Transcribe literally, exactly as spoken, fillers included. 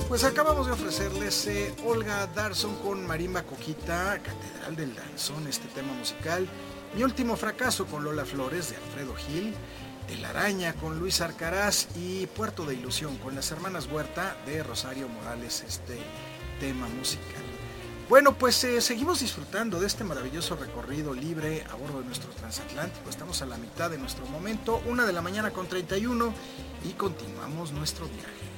Pues acabamos de ofrecerles eh, Olga Darson con Marimba Coquita, Catedral del Danzón, este tema musical. Mi último fracaso con Lola Flores de Alfredo Gil, Telaraña con Luis Arcaraz y Puerto de Ilusión con las hermanas Huerta de Rosario Morales, este tema musical. Bueno, pues eh, seguimos disfrutando de este maravilloso recorrido libre a bordo de nuestro transatlántico. Estamos a la mitad de nuestro momento, una de la mañana con treinta y uno, y continuamos nuestro viaje.